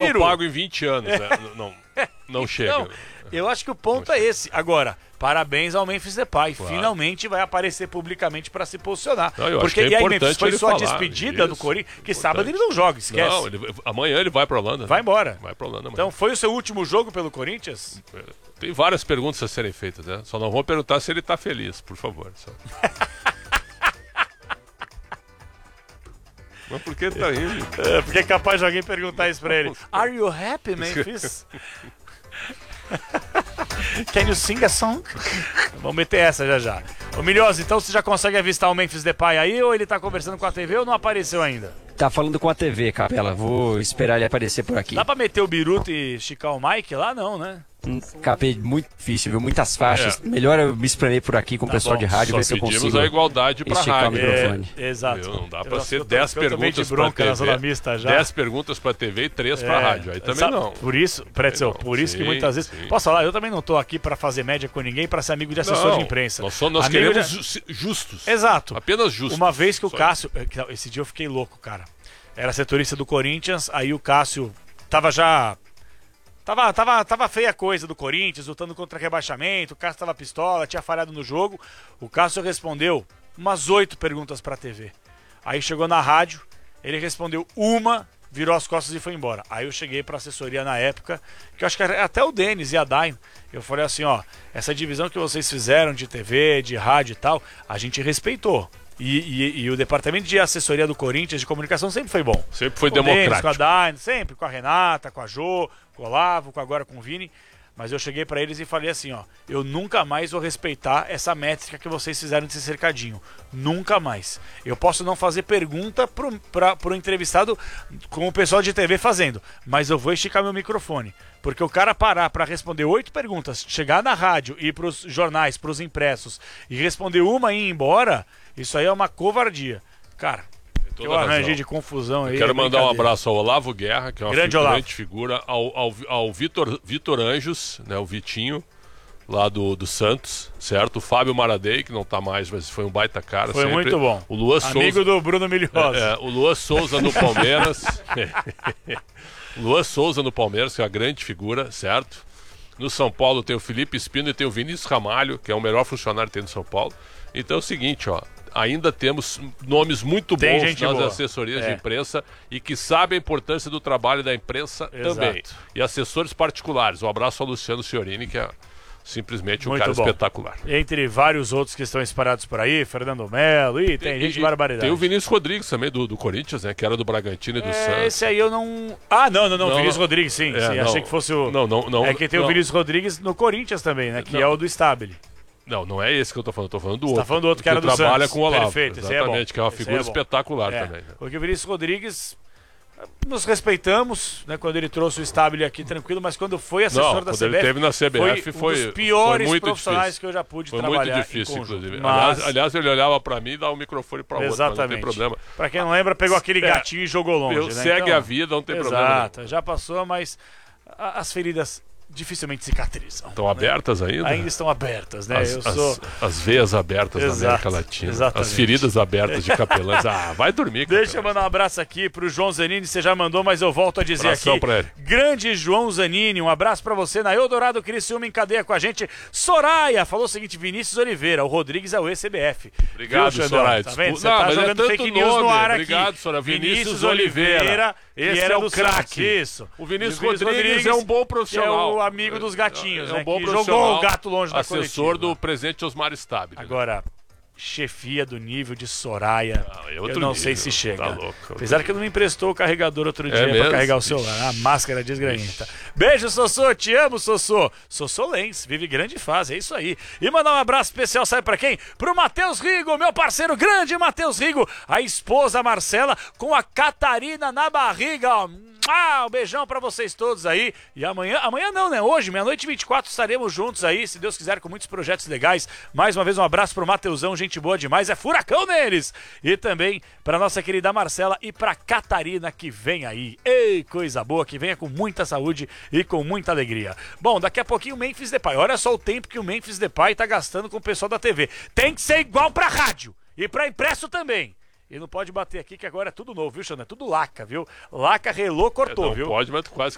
eu pago em 20 anos. Né? Não chega. Não, eu acho que o ponto é esse. Agora, parabéns ao Memphis Depay. Claro. Finalmente vai aparecer publicamente para se posicionar. Não, porque e aí, Memphis, foi sua despedida do Corinthians, que sábado ele não joga, esquece. Não, amanhã ele vai para Holanda. Vai embora. Vai para Holanda amanhã. Então foi o seu último jogo pelo Corinthians? Tem várias perguntas a serem feitas, né? Só não vou perguntar se ele tá feliz, por favor. Só. Mas por que tá rindo? Porque é capaz de alguém perguntar isso pra ele. Are you happy, Memphis? Can you sing a song? Vamos meter essa já. Ô Milhosa, então você já consegue avistar o Memphis Depay aí ou ele tá conversando com a TV ou não apareceu ainda? Tá falando com a TV, Capela. Vou esperar ele aparecer por aqui. Dá pra meter o Biruta e esticar o Mike lá? Não, né? Capê, muito difícil, viu? Muitas faixas. Melhor eu me espremer por aqui com o pessoal de rádio, ver se eu consigo a igualdade pra esticar rádio. o microfone. Exato. Não dá pra ser 10 perguntas pra TV, 10 perguntas pra TV e 3 pra rádio. Aí também não. Por isso, Pretzel, por isso que muitas vezes... Posso falar? Eu também não tô aqui pra fazer média com ninguém, pra ser amigo de assessor de imprensa. Nós queremos justos. Exato. Apenas justos. Uma vez que o Cássio... Esse dia eu fiquei louco, cara. Era setorista do Corinthians, aí o Cássio tava já... Tava feia a coisa do Corinthians, lutando contra rebaixamento, o Cássio tava pistola, tinha falhado no jogo. O Cássio respondeu umas 8 perguntas pra TV. Aí chegou na rádio, ele respondeu uma, virou as costas e foi embora. Aí eu cheguei pra assessoria na época, que eu acho que até o Denis e a Dain, eu falei assim, ó, essa divisão que vocês fizeram de TV, de rádio e tal, a gente respeitou. E o departamento de assessoria do Corinthians de comunicação sempre foi bom. Sempre foi democrático. Denis, com a Dain, sempre com a Renata, com a Jo, com o Olavo, agora com o Vini. Mas eu cheguei pra eles e falei assim, ó, eu nunca mais vou respeitar essa métrica que vocês fizeram desse cercadinho. Nunca mais. Eu posso não fazer pergunta pro entrevistado com o pessoal de TV fazendo, mas eu vou esticar meu microfone. Porque o cara parar pra responder 8 perguntas, chegar na rádio, ir pros jornais, pros impressos e responder uma e ir embora, isso aí é uma covardia. Cara, eu arranjei de confusão aí. Quero mandar um abraço ao Olavo Guerra, que é uma grande figura, ao Vitor Anjos, né, o Vitinho, lá do Santos, certo? O Fábio Maradei, que não tá mais, mas foi um baita cara. Foi sempre muito bom. O Luan amigo Souza, do Bruno Milhosa. O Luan Souza no Palmeiras. O Luan Souza no Palmeiras, que é uma grande figura, certo? No São Paulo tem o Felipe Espino e tem o Vinícius Ramalho, que é o melhor funcionário que tem no São Paulo. Então é o seguinte, ó. Ainda temos nomes muito bons nas assessorias de imprensa e que sabem a importância do trabalho da imprensa também. E assessores particulares. Um abraço ao Luciano Ciorini, que é simplesmente um cara espetacular. Entre vários outros que estão espalhados por aí, Fernando Melo, e tem gente de barbaridade. Tem o Vinícius Rodrigues também, do Corinthians, né? Que era do Bragantino e do Santos. Esse aí eu não... não. Vinícius Rodrigues, sim. Achei que fosse o... Não. É que tem o Vinícius Rodrigues no Corinthians também, né? Que é o do Stabile. Não é esse que eu tô falando do outro. Tá falando do outro que era do trabalha Santos. com o Olavo. Perfeito, exatamente, que é uma figura espetacular também. Né? Porque o Vinícius Rodrigues, nos respeitamos, né, quando ele trouxe o Stabile aqui tranquilo, mas quando foi assessor da CBF, ele teve na CBF, foi um dos piores muito profissionais difícil. que eu já pude foi trabalhar. Muito difícil, inclusive. Mas... Aliás, ele olhava pra mim e dava o microfone pra outro, exatamente. Não tem problema. Pra quem não lembra, pegou aquele gatinho e jogou longe. Né? Segue então, a vida, não tem problema. Exato, já passou, mas as feridas dificilmente cicatrizam. Estão abertas ainda? Ainda estão abertas, né? As veias abertas da América Latina. Exatamente. As feridas abertas de Capelães. Vai dormir, Deixa eu mandar um abraço aqui pro João Zanini, você já mandou, mas eu volto a dizer aqui. Pra ele. Grande João Zanini, um abraço pra você na Eldorado Criciúma em cadeia com a gente. Soraya falou o seguinte, Vinícius Oliveira, o Rodrigues é o ECBF. Obrigado, Soraya. Tá vendo? Você tá jogando fake news no ar aqui. Obrigado, Soraya. Vinícius Oliveira. Esse era o craque. Isso. O Vinícius Rodrigues é um bom profissional. É o amigo dos gatinhos, né? Um bom que jogou o gato longe da coletiva. Assessor do presidente Osmar Stabile. Agora, chefia do nível de Soraya, eu não sei se chega. Tá louco, apesar que não me emprestou o carregador outro dia pra carregar o celular. A máscara desgranhenta. Beijo, Sossô. Te amo, Sossô. Sossô Lens. Vive grande fase. É isso aí. E mandar um abraço especial, sabe pra quem? Pro Matheus Rigo, meu parceiro grande Matheus Rigo. A esposa Marcela com a Catarina na barriga, ó. Um beijão pra vocês todos aí. E amanhã não, né? Hoje, meia-noite 24, estaremos juntos aí, se Deus quiser, com muitos projetos legais. Mais uma vez, um abraço pro Mateusão, gente boa demais, é furacão neles. E também pra nossa querida Marcela e pra Catarina, que vem aí. Ei, coisa boa, que venha com muita saúde e com muita alegria. Bom, daqui a pouquinho o Memphis Depay. Olha só o tempo que o Memphis Depay tá gastando com o pessoal da TV. Tem que ser igual pra rádio e pra impresso também. E não pode bater aqui que agora é tudo novo, viu, Xana? É tudo laca, viu? Laca, relou, cortou, não viu? Pode, mas tu quase